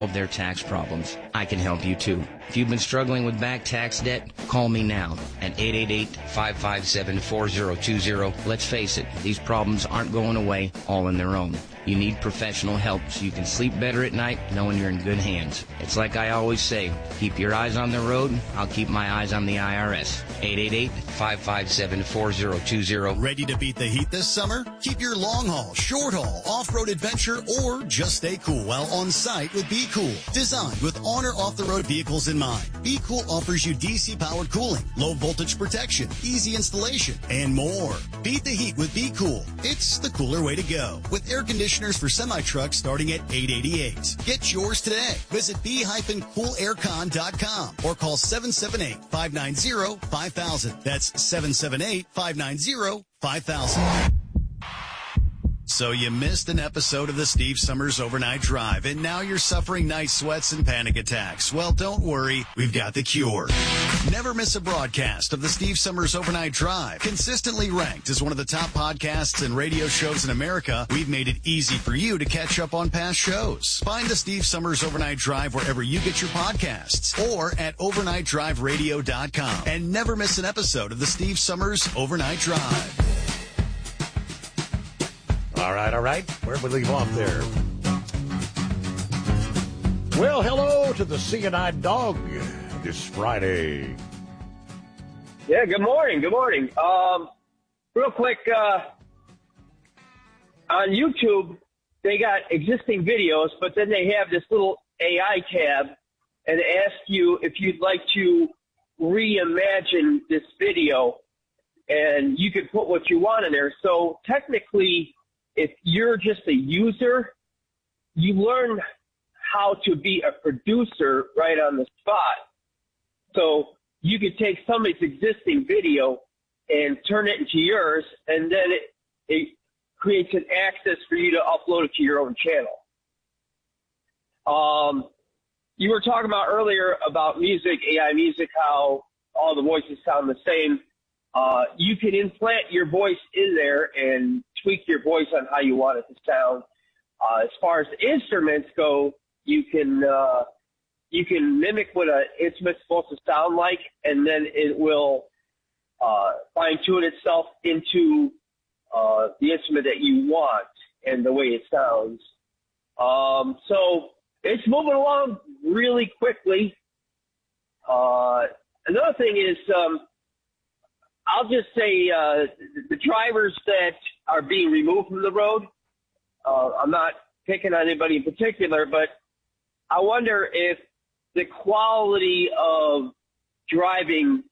of their tax problems. I can help you too. If you've been struggling with back tax debt, call me now at 888-557-4020. Let's face it, these problems aren't going away all on their own. You need professional help so you can sleep better at night knowing you're in good hands. It's like I always say, keep your eyes on the road, I'll keep my eyes on the IRS. 888-557-4020. Ready to beat the heat this summer? Keep your long haul, short haul, off-road adventure, or just stay cool while on site with Be Cool. Designed with on or off-the-road vehicles in mind, Be Cool offers you DC-powered cooling, low-voltage protection, easy installation, and more. Beat the heat with Be Cool. It's the cooler way to go. With air conditioners for semi-trucks starting at $888. Get yours today. Visit b-coolaircon.com or call 778-590-5000. That's 778-590-5000. So you missed an episode of the Steve Summers Overnight Drive, and now you're suffering night sweats and panic attacks. Well, don't worry. We've got the cure. Never miss a broadcast of the Steve Summers Overnight Drive. Consistently ranked as one of the top podcasts and radio shows in America, we've made it easy for you to catch up on past shows. Find the Steve Summers Overnight Drive wherever you get your podcasts or at overnightdriveradio.com. And never miss an episode of the Steve Summers Overnight Drive. All right. Where'd we leave off there? Well, hello to the CNI dog this Friday. Yeah, good morning. Real quick, on YouTube, they got existing videos, but then they have this little AI tab and ask you if you'd like to reimagine this video, and you can put what you want in there. So technically, if you're just a user, you learn how to be a producer right on the spot. So you could take somebody's existing video and turn it into yours, and then it creates an access for you to upload it to your own channel. You were talking about earlier about music, AI music, how all the voices sound the same. You can implant your voice in there and tweak your voice on how you want it to sound. As far as instruments go, you can mimic what an instrument's supposed to sound like, and then it will fine-tune itself into the instrument that you want and the way it sounds. So it's moving along really quickly. Another thing is, I'll just say the drivers that are being removed from the road, I'm not picking on anybody in particular, but I wonder if the quality of driving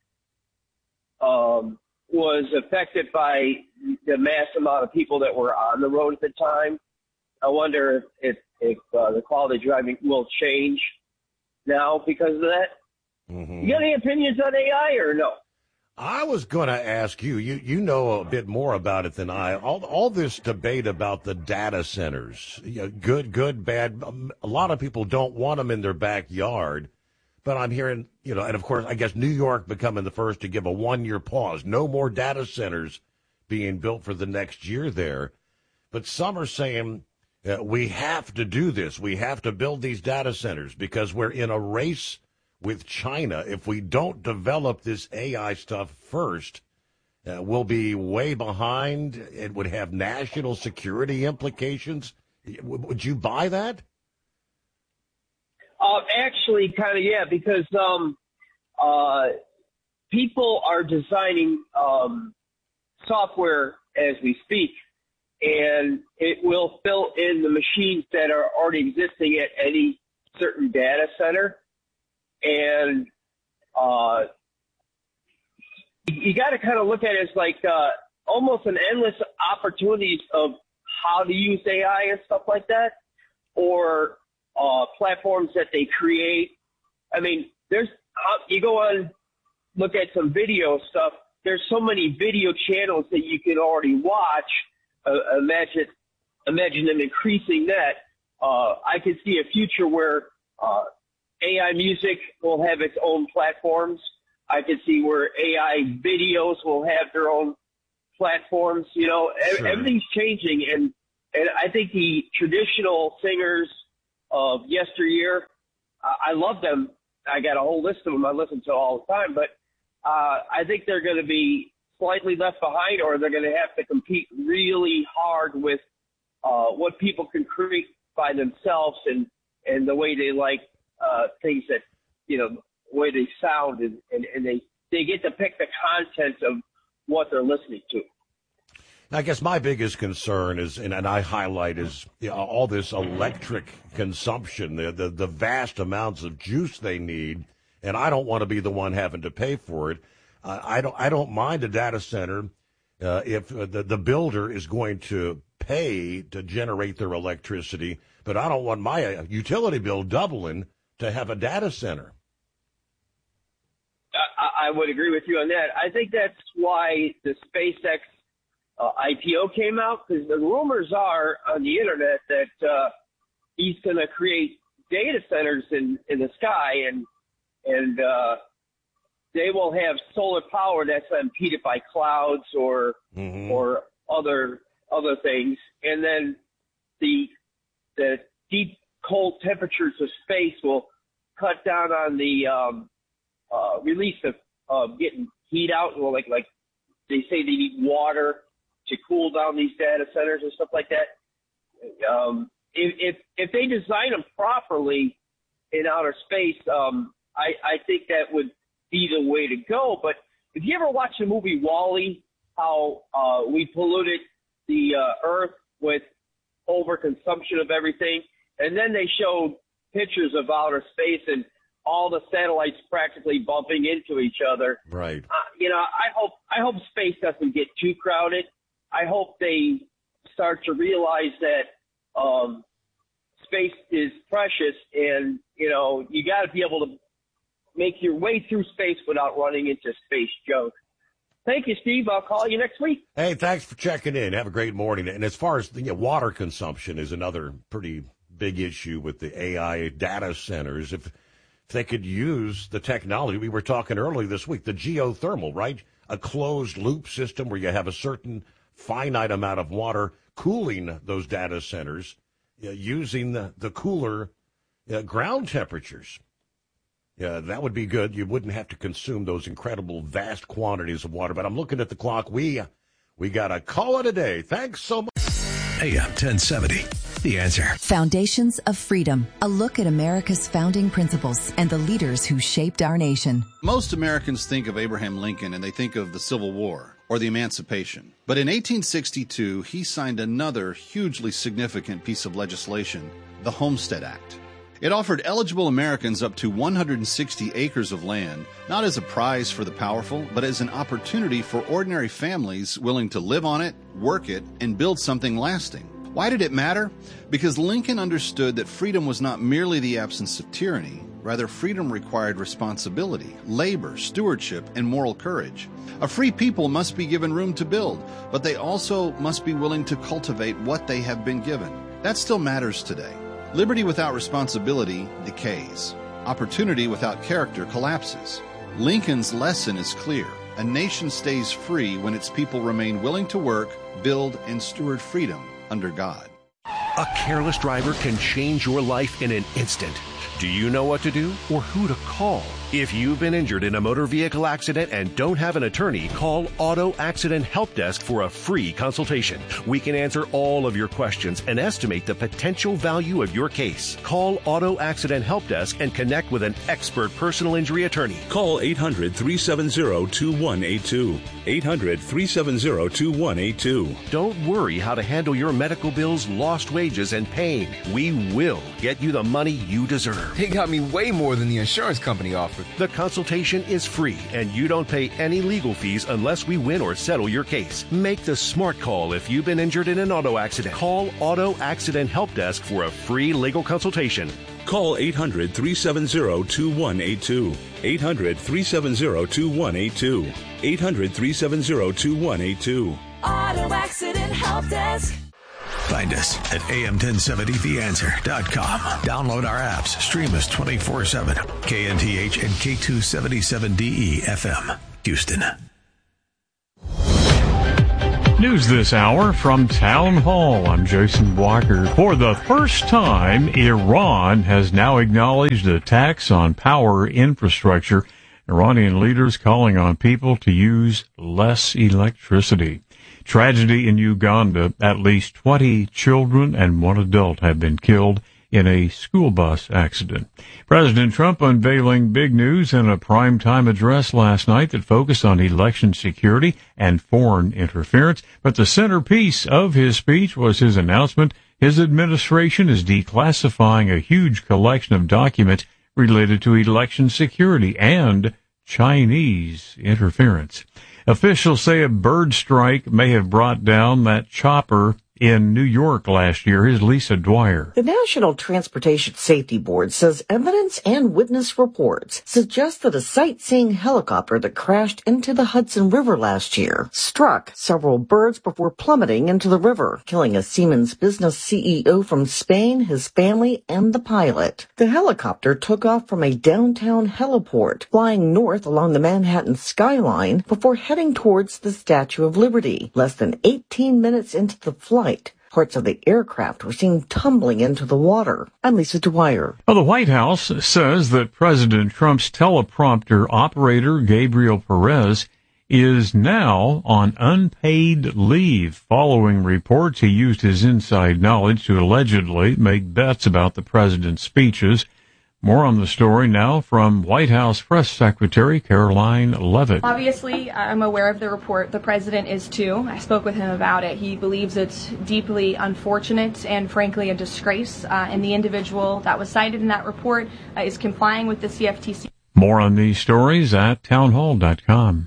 was affected by the mass amount of people that were on the road at the time. I wonder if the quality of driving will change now because of that. Mm-hmm. You got any opinions on AI or no? I was going to ask you, you know a bit more about it than I. All this debate about the data centers, good, bad. A lot of people don't want them in their backyard, but I'm hearing, and of course, I guess New York becoming the first to give a 1-year pause. No more data centers being built for the next year there. But some are saying we have to do this. We have to build these data centers because we're in a race with China. If we don't develop this AI stuff first, we'll be way behind. It would have national security implications. Would you buy that? Actually, kind of, yeah, because people are designing software as we speak, and it will fill in the machines that are already existing at any certain data center. And you got to kind of look at it as like almost an endless opportunities of how to use AI and stuff like that, or platforms that they create. I mean, you go on, look at some video stuff. There's so many video channels that you can already watch. Imagine them increasing that. I could see a future where AI music will have its own platforms. I could see where AI videos will have their own platforms. Sure. Everything's changing, and I think the traditional singers of yesteryear. I love them. I got a whole list of them I listen to all the time, but I think they're going to be slightly left behind, or they're going to have to compete really hard with what people can create by themselves and the way they like things that, the way they sound, and they get to pick the content of what they're listening to. I guess my biggest concern is, and I highlight, is all this electric consumption, the vast amounts of juice they need, and I don't want to be the one having to pay for it. I don't mind a data center if the builder is going to pay to generate their electricity, but I don't want my utility bill doubling to have a data center. I would agree with you on that. I think that's why the SpaceX IPO came out, because the rumors are on the internet that he's going to create data centers in the sky, and they will have solar power that's impeded by clouds or other things, and then the deep cold temperatures of space will cut down on the release of getting heat out. Well, like they say, they need water to cool down these data centers and stuff like that. If they design them properly in outer space, I think that would be the way to go. But if you ever watch the movie WALL-E, how we polluted the Earth with overconsumption of everything, and then they showed pictures of outer space and all the satellites practically bumping into each other. Right. I hope space doesn't get too crowded. I hope they start to realize that space is precious, and you got to be able to make your way through space without running into space junk. Thank you, Steve. I'll call you next week. Hey, thanks for checking in. Have a great morning. And as far as water consumption is another pretty big issue with the AI data centers. If they could use the technology, we were talking earlier this week, the geothermal, right? A closed loop system where you have a certain finite amount of water cooling those data centers using the cooler ground temperatures. Yeah, that would be good. You wouldn't have to consume those incredible vast quantities of water. But I'm looking at the clock. We got to call it a day. Thanks so much. AM 1070. The Answer. Foundations of Freedom. A look at America's founding principles and the leaders who shaped our nation. Most Americans think of Abraham Lincoln and they think of the Civil War or the Emancipation. But in 1862, he signed another hugely significant piece of legislation, the Homestead Act. It offered eligible Americans up to 160 acres of land, not as a prize for the powerful, but as an opportunity for ordinary families willing to live on it, work it, and build something lasting. Why did it matter? Because Lincoln understood that freedom was not merely the absence of tyranny. Rather, freedom required responsibility, labor, stewardship, and moral courage. A free people must be given room to build, but they also must be willing to cultivate what they have been given. That still matters today. Liberty without responsibility decays. Opportunity without character collapses. Lincoln's lesson is clear. A nation stays free when its people remain willing to work, build, and steward freedom under God. A careless driver can change your life in an instant. Do you know what to do or who to call? If you've been injured in a motor vehicle accident and don't have an attorney, call Auto Accident Help Desk for a free consultation. We can answer all of your questions and estimate the potential value of your case. Call Auto Accident Help Desk and connect with an expert personal injury attorney. Call 800-370-2182. 800-370-2182. Don't worry how to handle your medical bills, lost wages, and pain. We will get you the money you deserve. They got me way more than the insurance company offered. The consultation is free, and you don't pay any legal fees unless we win or settle your case. Make the smart call if you've been injured in an auto accident. Call Auto Accident Help Desk for a free legal consultation. Call 800-370-2182. 800-370-2182. 800-370-2182. Auto Accident Help Desk. Find us at am1070theanswer.com. Download our apps. Stream us 24/7. KNTH and K277DE FM, Houston. News this hour from Town Hall. I'm Jason Blocker. For the first time, Iran has now acknowledged attacks on power infrastructure. Iranian leaders calling on people to use less electricity. Tragedy in Uganda. At least 20 children and one adult have been killed in a school bus accident. President Trump unveiling big news in a primetime address last night that focused on election security and foreign interference. But the centerpiece of his speech was his announcement his administration is declassifying a huge collection of documents related to election security and Chinese interference. Officials say a bird strike may have brought down that chopper in New York last year. Here's Lisa Dwyer. The National Transportation Safety Board says evidence and witness reports suggest that a sightseeing helicopter that crashed into the Hudson River last year struck several birds before plummeting into the river, killing a Siemens business CEO from Spain, his family, and the pilot. The helicopter took off from a downtown heliport, flying north along the Manhattan skyline before heading towards the Statue of Liberty. Less than 18 minutes into the flight, parts of the aircraft were seen tumbling into the water. I'm Lisa Dwyer. Well, the White House says that President Trump's teleprompter operator, Gabriel Perez, is now on unpaid leave following reports he used his inside knowledge to allegedly make bets about the president's speeches. More on the story now from White House Press Secretary Caroline Leavitt. Obviously, I'm aware of the report. The president is too. I spoke with him about it. He believes it's deeply unfortunate and, frankly, a disgrace. And the individual that was cited in that report is complying with the CFTC. More on these stories at townhall.com.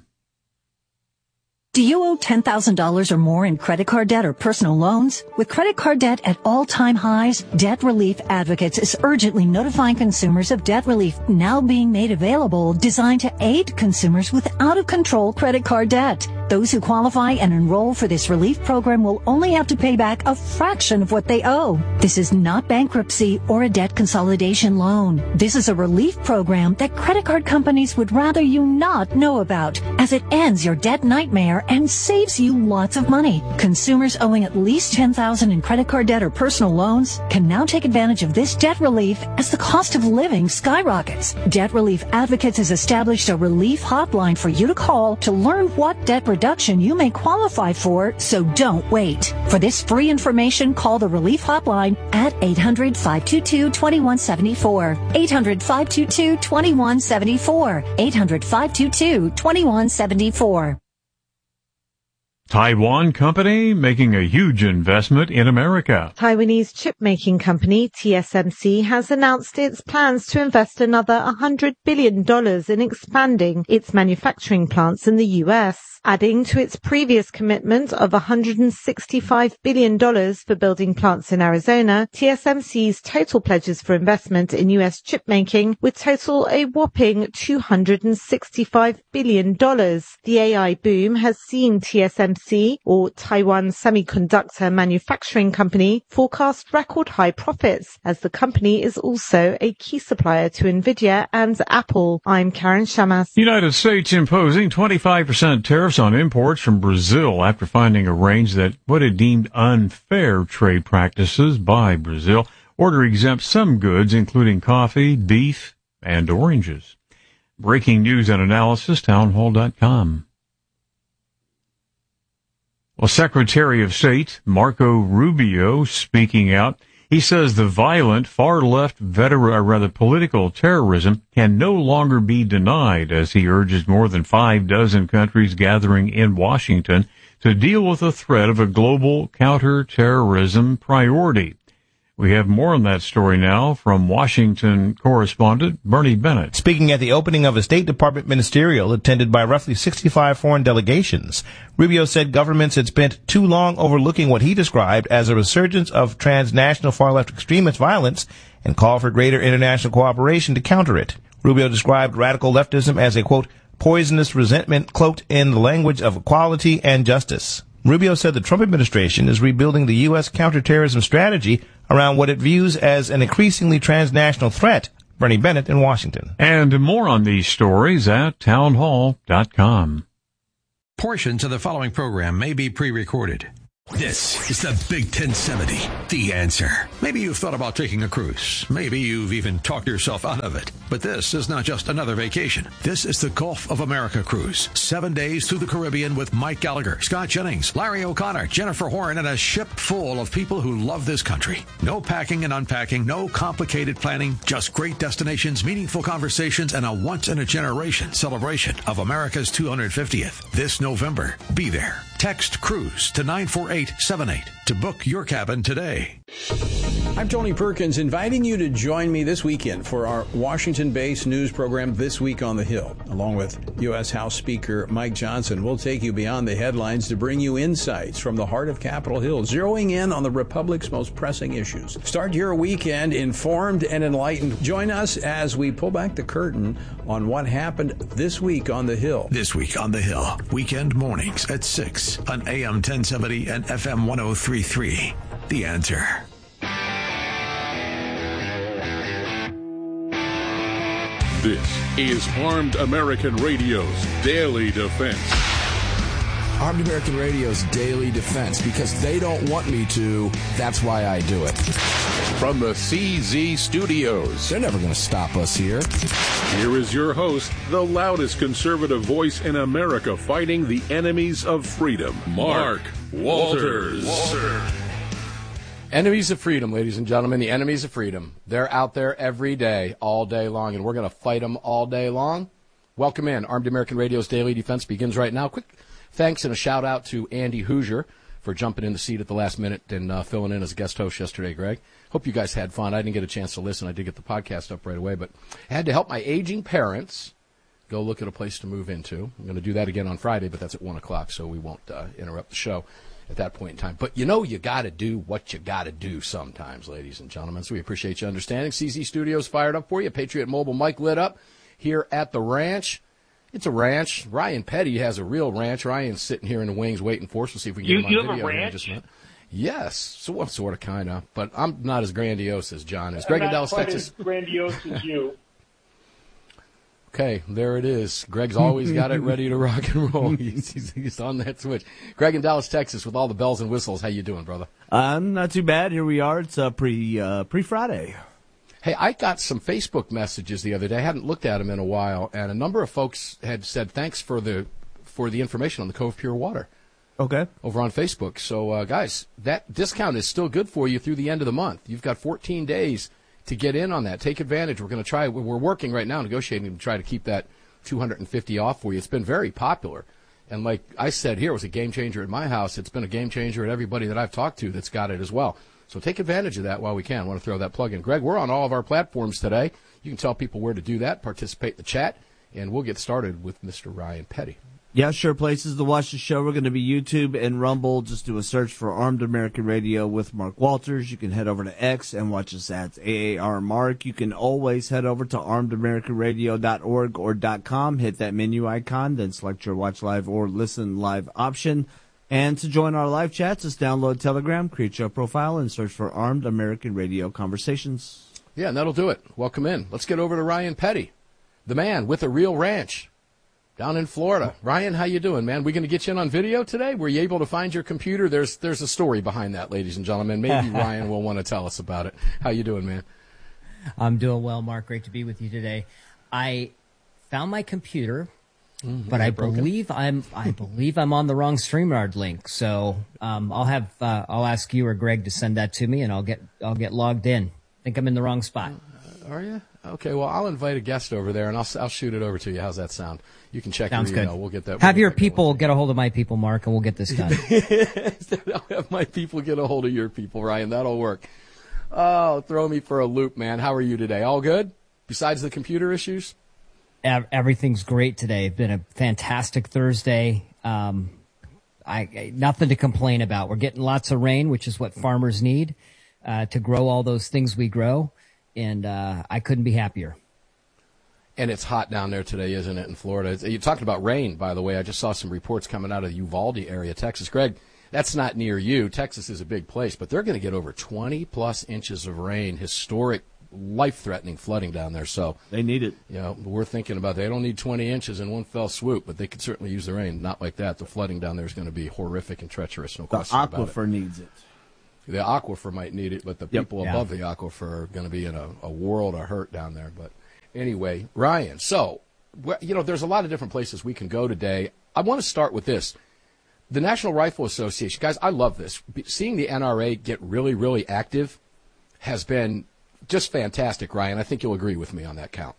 Do you owe $10,000 or more in credit card debt or personal loans? With credit card debt at all-time highs, Debt Relief Advocates is urgently notifying consumers of debt relief now being made available, designed to aid consumers with out-of-control credit card debt. Those who qualify and enroll for this relief program will only have to pay back a fraction of what they owe. This is not bankruptcy or a debt consolidation loan. This is a relief program that credit card companies would rather you not know about, as it ends your debt nightmare and saves you lots of money. Consumers owing at least $10,000 in credit card debt or personal loans can now take advantage of this debt relief as the cost of living skyrockets. Debt Relief Advocates has established a relief hotline for you to call to learn what debt reduction you may qualify for, so don't wait. For this free information, call the relief hotline at 800-522-2174. 800-522-2174. 800-522-2174. Taiwan company making a huge investment in America. Taiwanese chip-making company TSMC has announced its plans to invest another $100 billion in expanding its manufacturing plants in the U.S., adding to its previous commitment of $165 billion for building plants in Arizona. TSMC's total pledges for investment in U.S. chip-making would total a whopping $265 billion. The AI boom has seen TSMC, or Taiwan Semiconductor Manufacturing Company, forecast record high profits, as the company is also a key supplier to Nvidia and Apple. I'm Karen Shamas. The United States imposing 25% tariffs on imports from Brazil after finding a range that what it deemed unfair trade practices by Brazil. Order exempts some goods, including coffee, beef, and oranges. Breaking news and analysis, townhall.com. Well, Secretary of State Marco Rubio speaking out. He says the violent far-left political terrorism can no longer be denied, as he urges more than 6 countries gathering in Washington to deal with the threat of a global counterterrorism priority. We have more on that story now from Washington correspondent Bernie Bennett. Speaking at the opening of a State Department ministerial attended by roughly 65 foreign delegations, Rubio said governments had spent too long overlooking what he described as a resurgence of transnational far-left extremist violence and called for greater international cooperation to counter it. Rubio described radical leftism as a, quote, poisonous resentment cloaked in the language of equality and justice. Rubio said the Trump administration is rebuilding the U.S. counterterrorism strategy around what it views as an increasingly transnational threat. Bernie Bennett in Washington. And more on these stories at townhall.com. Portions of the following program may be pre-recorded. This is the Big 1070, The Answer. Maybe you've thought about taking a cruise. Maybe you've even talked yourself out of it. But this is not just another vacation. This is the Gulf of America cruise. 7 days through the Caribbean with Mike Gallagher, Scott Jennings, Larry O'Connor, Jennifer Horn, and a ship full of people who love this country. No packing and unpacking, no complicated planning, just great destinations, meaningful conversations, and a once-in-a-generation celebration of America's 250th. This November, be there. Text CRUISE to 94878 to book your cabin today. I'm Tony Perkins, inviting you to join me this weekend for our Washington-based news program, This Week on the Hill. Along with U.S. House Speaker Mike Johnson, we'll take you beyond the headlines to bring you insights from the heart of Capitol Hill, zeroing in on the Republic's most pressing issues. Start your weekend informed and enlightened. Join us as we pull back the curtain on what happened this week on the Hill. This Week on the Hill, weekend mornings at 6 on AM 1070 and FM 1033. The Answer. This is Armed American Radio's Daily Defense. Armed American Radio's Daily Defense, because they don't want me to, that's why I do it. From the CZ Studios. They're never going to stop us here. Here is your host, the loudest conservative voice in America fighting the enemies of freedom, Mark Walters. Enemies of freedom, ladies and gentlemen, the enemies of freedom. They're out there every day, all day long, and we're going to fight them all day long. Welcome in. Armed American Radio's Daily Defense begins right now. Quick thanks and a shout-out to Andy Hoosier for jumping in the seat at the last minute and filling in as a guest host yesterday, Greg. Hope you guys had fun. I didn't get a chance to listen. I did get the podcast up right away, but I had to help my aging parents go look at a place to move into. I'm going to do that again on Friday, but that's at 1 o'clock, so we won't interrupt the show at that point in time. But you know you got to do what you got to do sometimes, ladies and gentlemen, so we appreciate you understanding. CZ Studios fired up for you. Patriot Mobile mic lit up here at the ranch. It's a ranch. Ryan Petty has a real ranch. Ryan's sitting here in the wings waiting for us. We'll see if we can get him on video. You have a ranch? Yes, sort of, kind of, but I'm not as grandiose as John is. Greg in Dallas, Texas. As grandiose as you. Okay, there it is. Greg's always got it ready to rock and roll. He's on that switch. Greg in Dallas, Texas, with all the bells and whistles. How you doing, brother? Not too bad. Here we are. It's pre-Friday. Hey, I got some Facebook messages the other day. I hadn't looked at them in a while, and a number of folks had said thanks for the information on the Cove Pure Water. Okay. Over on Facebook. So, guys, that discount is still good for you through the end of the month. You've got 14 days to get in on that. Take advantage. We're going to try. We're working right now, negotiating to try to keep that $250 off for you. It's been very popular. And like I said here, it was a game changer at my house. It's been a game changer at everybody that I've talked to that's got it as well. So take advantage of that while we can. I want to throw that plug in. Greg, we're on all of our platforms today. You can tell people where to do that, participate in the chat, and we'll get started with Mr. Ryan Petty. Yeah, sure. Places to watch the show. We're going to be YouTube and Rumble. Just do a search for Armed American Radio with Mark Walters. You can head over to X and watch us at AAR Mark. You can always head over to armedamericanradio.org or .com. Hit that menu icon, then select your watch live or listen live option. And to join our live chats, just download Telegram, create your profile, and search for Armed American Radio Conversations. Yeah, and that'll do it. Welcome in. Let's get over to Ryan Petty, the man with a real ranch down in Florida. Ryan, how you doing, man? We going to get you in on video today? Were you able to find your computer? There's a story behind that, ladies and gentlemen. Maybe Ryan will want to tell us about it. How you doing, man? I'm doing well, Mark. Great to be with you today. I found my computer, but I believe I'm on the wrong StreamYard link. So I'll ask you or Greg to send that to me, and I'll get logged in. I think I'm in the wrong spot. Are you? Okay, well, I'll invite a guest over there, and I'll shoot it over to you. How's that sound? You can check Sounds your email. good. We'll get that. Have your people get a hold of my people, Mark, and we'll get this done. I'll have my people get a hold of your people, Ryan. That'll work. Oh, throw me for a loop, man. How are you today? All good? Besides the computer issues? Everything's great today. It's been a fantastic Thursday. Nothing to complain about. We're getting lots of rain, which is what farmers need to grow all those things we grow. And I couldn't be happier. And it's hot down there today, isn't it, in Florida? You're talking about rain, by the way. I just saw some reports coming out of the Uvalde area, Texas. Greg, that's not near you. Texas is a big place, but they're going to get over 20-plus inches of rain, historic life-threatening flooding down there. So they need it. You know, we're thinking about they don't need 20 inches in one fell swoop, but they could certainly use the rain. Not like that. The flooding down there is going to be horrific and treacherous. No question about it. The aquifer needs it. The aquifer might need it, but the people above the aquifer are going to be in a world of hurt down there. But anyway, Ryan, so, you know, there's a lot of different places we can go today. I want to start with this. The National Rifle Association, guys, I love this. Seeing the NRA get really, really active has been just fantastic, Ryan. I think you'll agree with me on that count.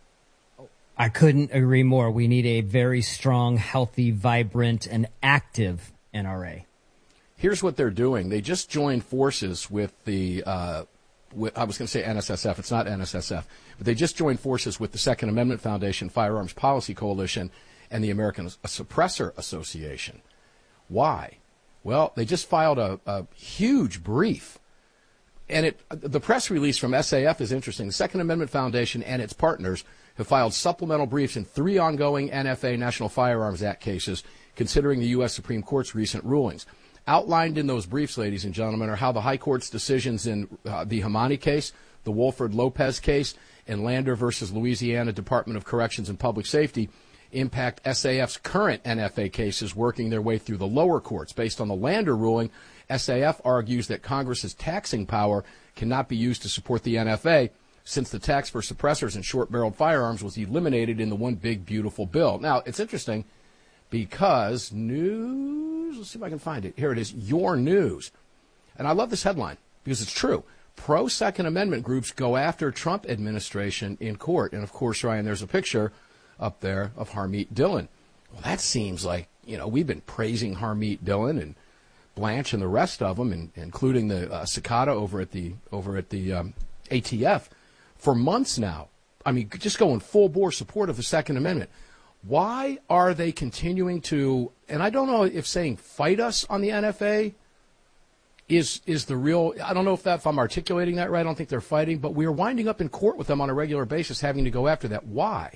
I couldn't agree more. We need a very strong, healthy, vibrant, and active NRA. Here's what they're doing. They just joined forces with the, I was going to say NSSF. It's not NSSF. But they just joined forces with the Second Amendment Foundation, Firearms Policy Coalition, and the American Suppressor Association. Why? Well, they just filed a huge brief. And the press release from SAF is interesting. The Second Amendment Foundation and its partners have filed supplemental briefs in 3 ongoing NFA, National Firearms Act cases, considering the U.S. Supreme Court's recent rulings. Outlined in those briefs, ladies and gentlemen, are how the High Court's decisions in the Hamani case, the Wolford Lopez case, and Lander versus Louisiana Department of Corrections and Public Safety impact SAF's current NFA cases working their way through the lower courts. Based on the Lander ruling, SAF argues that Congress's taxing power cannot be used to support the NFA since the tax for suppressors and short-barreled firearms was eliminated in the One Big Beautiful Bill. Now, it's interesting because news, let's see if I can find it. Here it is, Your News. And I love this headline because it's true. Pro-Second Amendment groups go after Trump administration in court. And, of course, Ryan, there's a picture up there of Harmeet Dillon. Well, that seems like, you know, we've been praising Harmeet Dillon and Blanche and the rest of them, and including the Cicada over at the ATF for months now. I mean, just going full bore support of the Second Amendment. Why are they continuing to, and I don't know if saying fight us on the NFA is the real, I don't know if I'm articulating that right. I don't think they're fighting, but we are winding up in court with them on a regular basis having to go after that. Why?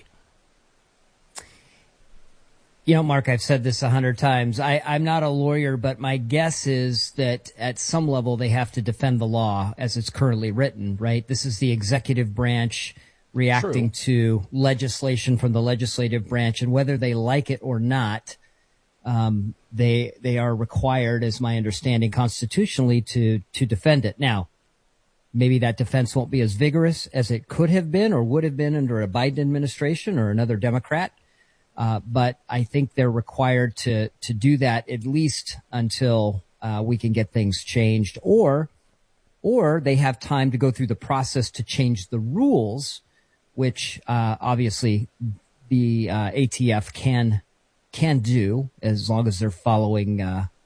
You know, Mark, I've said this 100 times. I'm not a lawyer, but my guess is that at some level they have to defend the law as it's currently written, right? This is the executive branch reacting to legislation from the legislative branch, and whether they like it or not, they are required, as my understanding, constitutionally to defend it. Now, maybe that defense won't be as vigorous as it could have been or would have been under a Biden administration or another Democrat. But I think they're required to do that at least until we can get things changed, or they have time to go through the process to change the rules, which obviously the ATF can do as long as they're following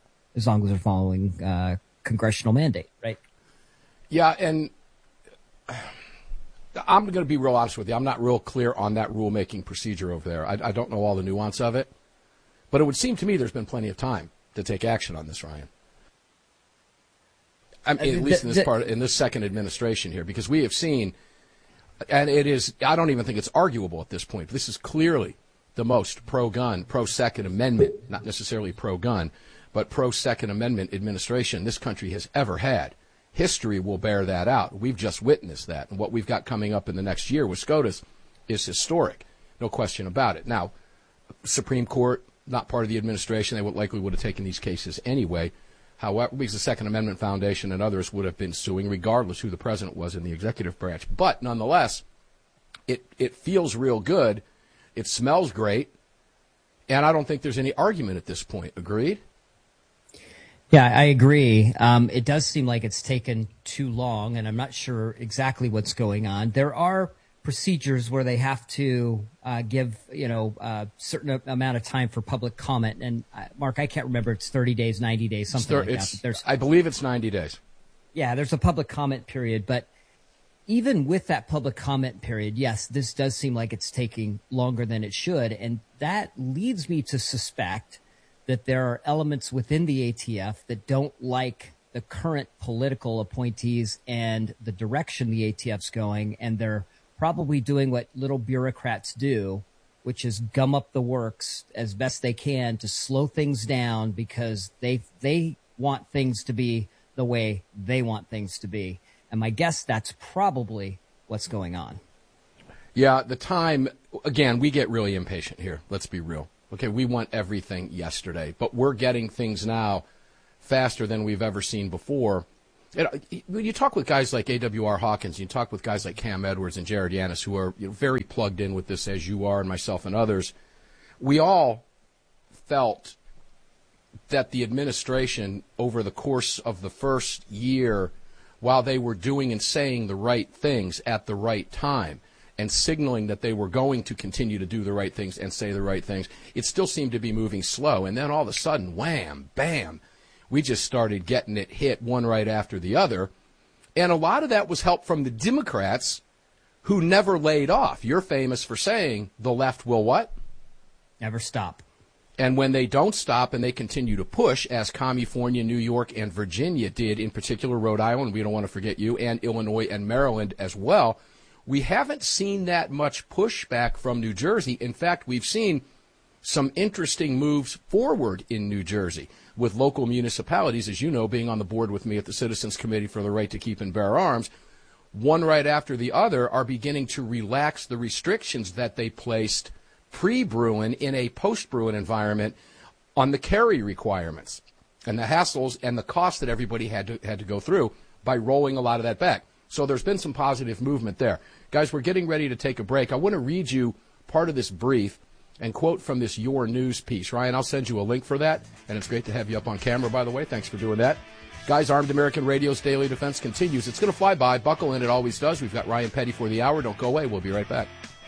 congressional mandate, right? Yeah, and I'm going to be real honest with you. I'm not real clear on that rulemaking procedure over there. I don't know all the nuance of it. But it would seem to me there's been plenty of time to take action on this, Ryan. At least in this second administration here, because we have seen, and it is, I don't even think it's arguable at this point. This is clearly the most pro-gun, pro-Second Amendment, not necessarily pro-gun, but pro-Second Amendment administration this country has ever had. History will bear that out. We've just witnessed that. And what we've got coming up in the next year with SCOTUS is historic. No question about it. Now, Supreme Court, not part of the administration. They likely would have taken these cases anyway. However, because the Second Amendment Foundation and others would have been suing regardless who the president was in the executive branch. But nonetheless, it feels real good. It smells great. And I don't think there's any argument at this point. Agreed? Yeah, I agree. It does seem like it's taken too long, and I'm not sure exactly what's going on. There are procedures where they have to give, a certain amount of time for public comment. And, Mark, I can't remember. It's 30 days, 90 days, something like that. I believe it's 90 days. Yeah, there's a public comment period. But even with that public comment period, yes, this does seem like it's taking longer than it should. And that leads me to suspect that there are elements within the ATF that don't like the current political appointees and the direction the ATF's going, and they're probably doing what little bureaucrats do, which is gum up the works as best they can to slow things down because they want things to be the way they want things to be. And my guess that's probably what's going on. Yeah, the time, again, we get really impatient here. Let's be real. Okay, we want everything yesterday, but we're getting things now faster than we've ever seen before. When you talk with guys like A.W.R. Hawkins, you talk with guys like Cam Edwards and Jared Yanis, who are very plugged in with this, as you are, and myself and others, we all felt that the administration, over the course of the first year, while they were doing and saying the right things at the right time and signaling that they were going to continue to do the right things and say the right things, it still seemed to be moving slow. And then all of a sudden, wham, bam, we just started getting it hit one right after the other. And a lot of that was help from the Democrats, who never laid off. You're famous for saying the left will what? Never stop. And when they don't stop and they continue to push, as California, New York, and Virginia did, in particular Rhode Island, we don't want to forget you, and Illinois and Maryland as well, we haven't seen that much pushback from New Jersey. In fact, we've seen some interesting moves forward in New Jersey, with local municipalities, as you know, being on the board with me at the Citizens Committee for the Right to Keep and Bear Arms, one right after the other are beginning to relax the restrictions that they placed pre-Bruin in a post-Bruin environment on the carry requirements and the hassles and the cost that everybody had to go through by rolling a lot of that back. So there's been some positive movement there. Guys, we're getting ready to take a break. I want to read you part of this brief and quote from this Your News piece. Ryan, I'll send you a link for that, and it's great to have you up on camera, by the way. Thanks for doing that. Guys, Armed American Radio's Daily Defense continues. It's going to fly by. Buckle in. It always does. We've got Ryan Petty for the hour. Don't go away. We'll be right back.